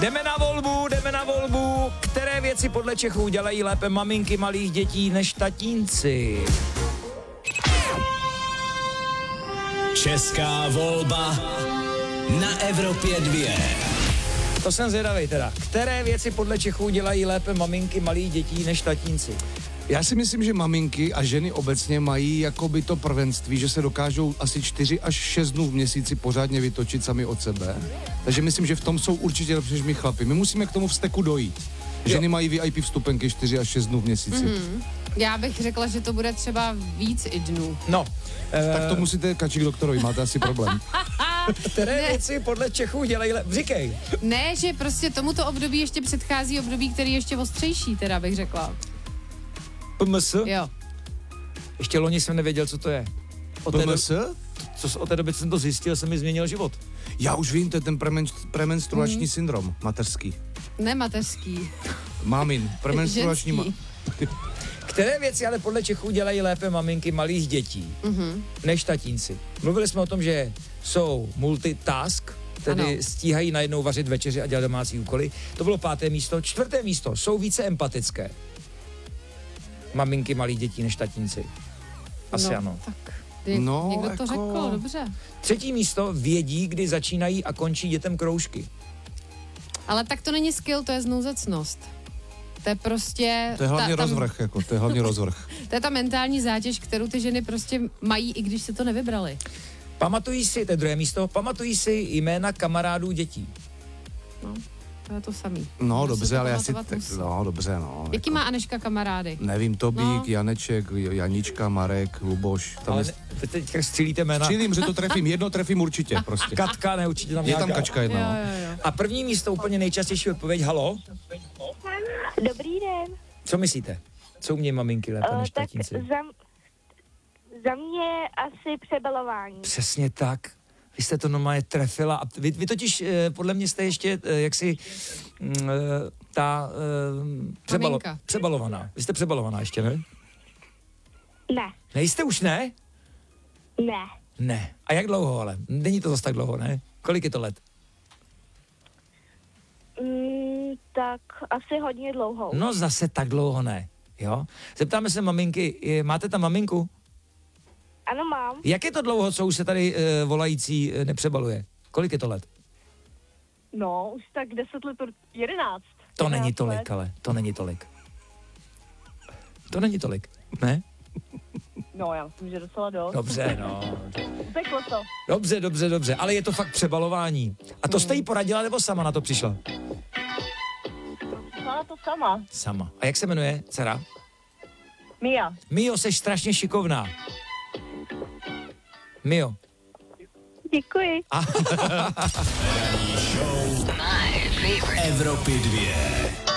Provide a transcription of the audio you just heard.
Jdeme na volbu. Které věci podle Čechů dělají lépe maminky malých dětí než tatínci? Česká volba na Evropě 2. To jsem zvědavej teda. Které věci podle Čechů dělají lépe maminky malých dětí než tatínci? Já si myslím, že maminky a ženy obecně mají jakoby to prvenství, že se dokážou asi 4 až 6 dnů v měsíci pořádně vytočit sami od sebe. Takže myslím, že v tom jsou určitě lepší než my chlapi. My musíme k tomu vzteku dojít. Ženy mají VIP vstupenky 4 až 6 dnů v měsíci. Já bych řekla, že to bude třeba víc i dnů. No. Tak to musíte kačit k doktorovi, máte asi problém. Které věci podle Čechů dělají lépe? Říkej. Ne, že prostě tomuto období ještě předchází období, který je ještě ostřejší, teda bych řekla. PMS? Jo. Ještě loni jsem nevěděl, co to je. PMS? Od té doby, co jsem to zjistil, se mi změnil život. Já už vím, to je ten premenstruační syndrom, mateřský. Ne mateřský. Mámin, premenstruační... Ženský. Které věci ale podle Čechů dělají lépe maminky malých dětí než tatínci? Mluvili jsme o tom, že jsou multitask, tedy ano. stíhají najednou vařit večeři a dělat domácí úkoly. To bylo 5. místo. 4. místo, jsou více empatické maminky malých dětí než tatínci. Asi ano. Tak. No, Někdo to jako- řekl, dobře. 3. místo, vědí, kdy začínají a končí dětem kroužky. Ale tak to není skill, to je znouzecnost. To je prostě... To je hlavně rozvrh, jako, to je hlavně rozvrh. To je ta mentální zátěž, kterou ty ženy prostě mají, i když se to nevybrali. Pamatují si, to je 2. místo, pamatují si jména kamarádů dětí. No, to je to samý. No, To se dobře, to ale já si... pamatovat musí. No, dobře, no. Jaký má Aneška kamarády? Nevím, Tobík, No. Janeček, Janička, Marek, Luboš. Tam Ale je... teď střílíte jména. Střílím, že to trefím, jedno trefím určitě, prostě. Katka, ne, určitě tam Je tam nějaká. kačka jedna, no. Jo. A 1. místo, úplně nejčastější odpověď, halo? Dobrý den. Co myslíte? Co umějí maminky lépe než Tak tatínci? za mě asi přebalování. Přesně tak. Vy jste to normálně trefila. A vy totiž podle mě jste ještě jaksi Maminka. přebalovaná. Vy jste přebalovaná ještě, ne? Ne. Nejste už, ne? Ne. Ne. A jak dlouho ale? Není to zase tak dlouho, ne? Kolik je to let? Tak asi hodně dlouho. No zase tak dlouho ne. Jo? Zeptáme se maminky, máte tam maminku? Ano, mám. Jak je to dlouho, co už se tady volající nepřebaluje? Kolik je to let? No, už tak 10 let, 11. To není 11 tolik, let. ale to není tolik. To není tolik, ne? No, já myslím, že docela dost. Dobře, no. Uteklo to. Dobře, ale je to fakt přebalování. A to jste jí poradila, nebo sama na to přišla? Přišla to sama. Sama. A jak se jmenuje dcera? Mia. Mio, seš strašně šikovná. Mio. Děkuji. Evropy 2.